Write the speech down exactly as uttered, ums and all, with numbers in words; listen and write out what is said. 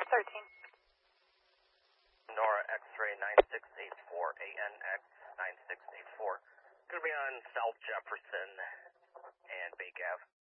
thirteen. Nora X-ray nine six eight four, A N X nine six eight four. Gonna be on South Jefferson and Bake Ave.